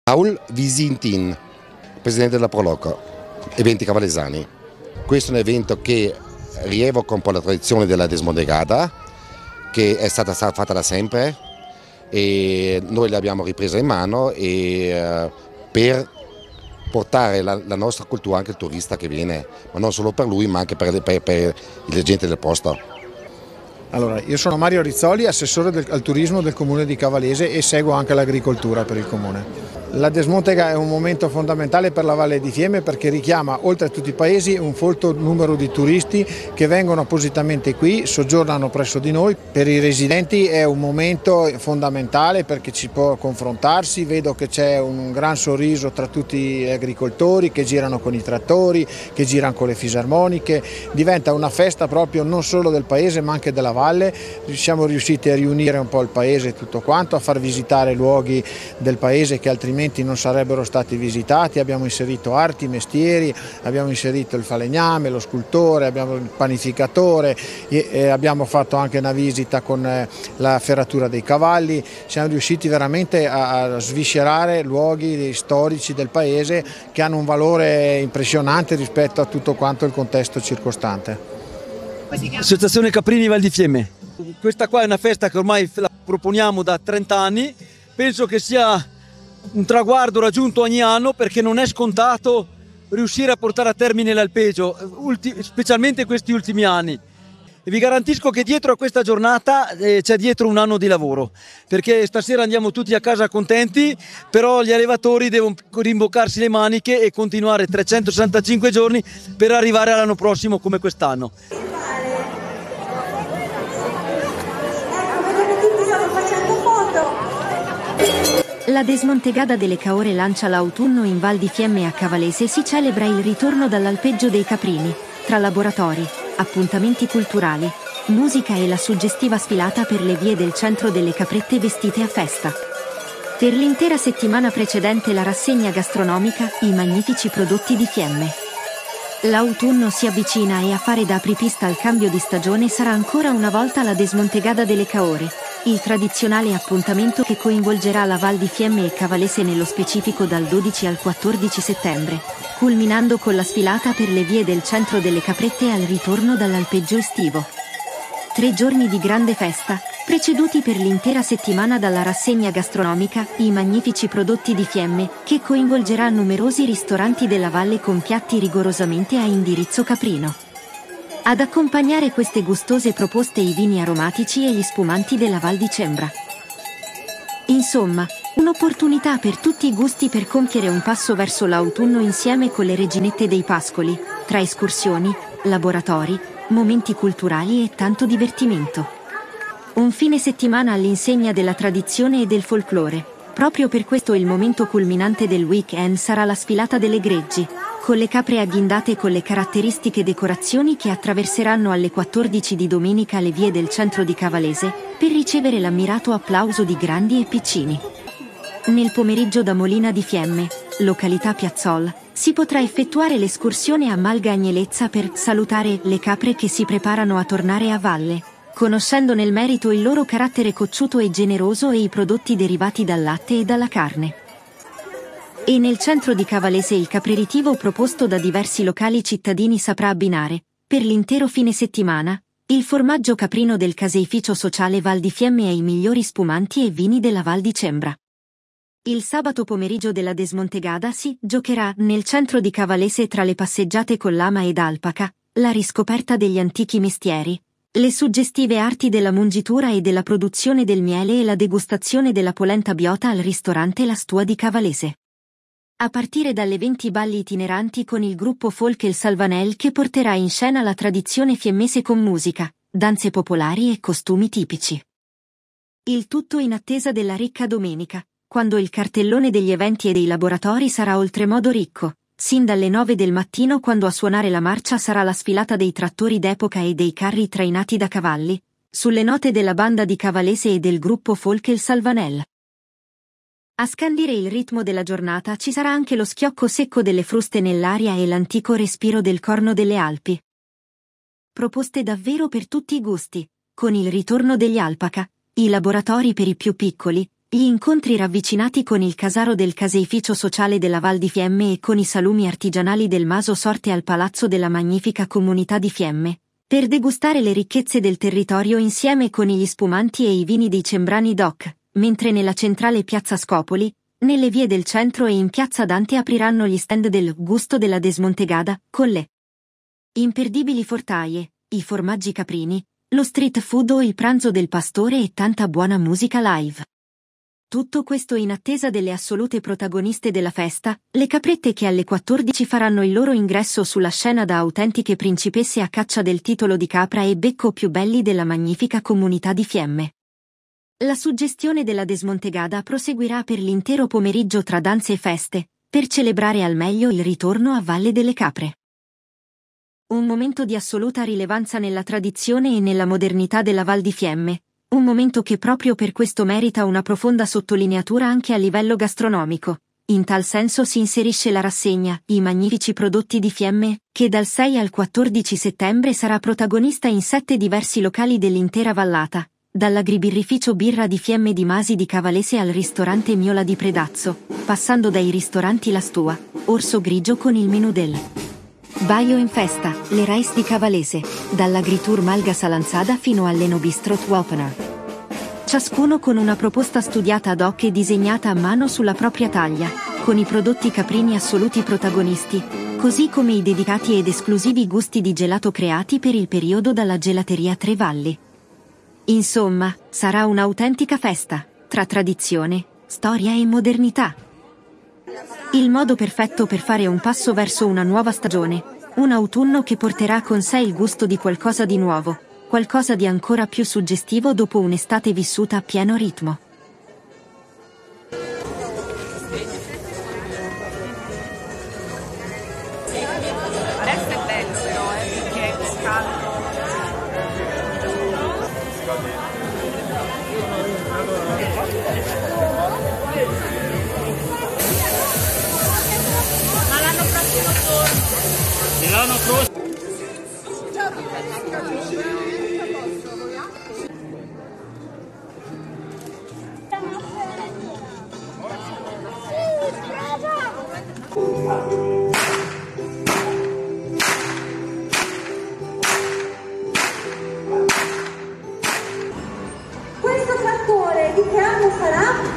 Paul Visintin, presidente della Proloco, eventi cavalesani. Questo è un evento che rievoca un po' la tradizione della Desmondegada, che è stata fatta da sempre e noi l'abbiamo ripresa in mano per portare la nostra cultura anche al turista che viene, ma non solo per lui ma anche per la gente del posto. Allora, io sono Mario Rizzoli, assessore al turismo del comune di Cavalese e seguo anche l'agricoltura per il comune. La Desmontega è un momento fondamentale per la Valle di Fiemme perché richiama, oltre a tutti i paesi, un folto numero di turisti che vengono appositamente qui, soggiornano presso di noi. Per i residenti è un momento fondamentale perché ci può confrontarsi, vedo che c'è un gran sorriso tra tutti gli agricoltori che girano con i trattori, che girano con le fisarmoniche, diventa una festa proprio non solo del paese ma anche della valle. Siamo riusciti a riunire un po' il paese tutto quanto, a far visitare luoghi del paese che altrimenti non sarebbero stati visitati. Abbiamo inserito arti, mestieri, abbiamo inserito il falegname, lo scultore, abbiamo il panificatore e abbiamo fatto anche una visita con la ferratura dei cavalli. Siamo riusciti veramente a sviscerare luoghi storici del paese che hanno un valore impressionante rispetto a tutto quanto il contesto circostante. Associazione Caprini Val di Fiemme. Questa qua è una festa che ormai la proponiamo da 30 anni, penso che sia un traguardo raggiunto ogni anno perché non è scontato riuscire a portare a termine l'alpeggio, specialmente questi ultimi anni. E vi garantisco che dietro a questa giornata c'è dietro un anno di lavoro, perché stasera andiamo tutti a casa contenti, però gli allevatori devono rimboccarsi le maniche e continuare 365 giorni per arrivare all'anno prossimo come quest'anno. La Desmontegada delle Caore lancia l'autunno in Val di Fiemme a Cavalese. Si celebra il ritorno dall'alpeggio dei caprini, tra laboratori, appuntamenti culturali, musica e la suggestiva sfilata per le vie del centro delle caprette vestite a festa. Per l'intera settimana precedente la rassegna gastronomica, i magnifici prodotti di Fiemme. L'autunno si avvicina e a fare da apripista al cambio di stagione sarà ancora una volta la Desmontegada delle Caore, il tradizionale appuntamento che coinvolgerà la Val di Fiemme e Cavalese nello specifico dal 12 al 14 settembre, culminando con la sfilata per le vie del centro delle caprette al ritorno dall'alpeggio estivo. 3 giorni di grande festa, preceduti per l'intera settimana dalla rassegna gastronomica, i magnifici prodotti di Fiemme, che coinvolgerà numerosi ristoranti della valle con piatti rigorosamente a indirizzo caprino. Ad accompagnare queste gustose proposte i vini aromatici e gli spumanti della Val di Cembra. Insomma, un'opportunità per tutti i gusti per compiere un passo verso l'autunno insieme con le reginette dei pascoli, tra escursioni, laboratori, momenti culturali e tanto divertimento. Un fine settimana all'insegna della tradizione e del folklore. Proprio per questo il momento culminante del weekend sarà la sfilata delle greggi, con le capre agghindate con le caratteristiche decorazioni che attraverseranno alle 14 di domenica le vie del centro di Cavalese, per ricevere l'ammirato applauso di grandi e piccini. Nel pomeriggio da Molina di Fiemme, località Piazzol, si potrà effettuare l'escursione a Malga Agnelezza per salutare le capre che si preparano a tornare a valle, conoscendo nel merito il loro carattere cocciuto e generoso e i prodotti derivati dal latte e dalla carne. E nel centro di Cavalese il capreritivo proposto da diversi locali cittadini saprà abbinare, per l'intero fine settimana, il formaggio caprino del caseificio sociale Val di Fiemme ai migliori spumanti e vini della Val di Cembra. Il sabato pomeriggio della Desmontegada si giocherà nel centro di Cavalese tra le passeggiate con lama ed alpaca, la riscoperta degli antichi mestieri, le suggestive arti della mungitura e della produzione del miele e la degustazione della polenta biota al ristorante La Stua di Cavalese. A partire dalle 20 balli itineranti con il gruppo folk El Salvanel che porterà in scena la tradizione fiemmese con musica, danze popolari e costumi tipici. Il tutto in attesa della ricca domenica, quando il cartellone degli eventi e dei laboratori sarà oltremodo ricco, sin dalle 9 del mattino quando a suonare la marcia sarà la sfilata dei trattori d'epoca e dei carri trainati da cavalli, sulle note della banda di Cavalese e del gruppo folk El Salvanel. A scandire il ritmo della giornata ci sarà anche lo schiocco secco delle fruste nell'aria e l'antico respiro del corno delle Alpi. Proposte davvero per tutti i gusti, con il ritorno degli alpaca, i laboratori per i più piccoli, Gli incontri ravvicinati con il casaro del caseificio sociale della Val di Fiemme e con i salumi artigianali del Maso Sorte al Palazzo della Magnifica Comunità di Fiemme, per degustare le ricchezze del territorio insieme con gli spumanti e i vini dei Cembrani DOC, mentre nella centrale Piazza Scopoli, nelle vie del centro e in Piazza Dante apriranno gli stand del Gusto della Desmontegada, con le imperdibili fortaie, i formaggi caprini, lo street food o il pranzo del pastore e tanta buona musica live. Tutto questo in attesa delle assolute protagoniste della festa, le caprette che alle 14 faranno il loro ingresso sulla scena da autentiche principesse a caccia del titolo di capra e becco più belli della magnifica Comunità di Fiemme. La suggestione della Desmontegada proseguirà per l'intero pomeriggio tra danze e feste, per celebrare al meglio il ritorno a Valle delle Capre. Un momento di assoluta rilevanza nella tradizione e nella modernità della Val di Fiemme, un momento che proprio per questo merita una profonda sottolineatura anche a livello gastronomico. In tal senso si inserisce la rassegna I magnifici prodotti di Fiemme, che dal 6 al 14 settembre sarà protagonista in 7 diversi locali dell'intera vallata, dall'agribirrificio Birra di Fiemme di Masi di Cavalese al ristorante Miola di Predazzo, passando dai ristoranti La Stua, Orso Grigio con il menù del Baio in festa, le Rice di Cavalese, dall'Agritour Malga Salanzada fino all'Enobistrot Opener. Ciascuno con una proposta studiata ad hoc e disegnata a mano sulla propria taglia, con i prodotti caprini assoluti protagonisti, così come i dedicati ed esclusivi gusti di gelato creati per il periodo dalla Gelateria Tre Valli. Insomma, sarà un'autentica festa, tra tradizione, storia e modernità. Il modo perfetto per fare un passo verso una nuova stagione, un autunno che porterà con sé il gusto di qualcosa di nuovo, qualcosa di ancora più suggestivo dopo un'estate vissuta a pieno ritmo. Adesso è bello però, perché è scaldo. Ma l'anno prossimo torno. L'anno prossimo. Questo trattore di che anno sarà?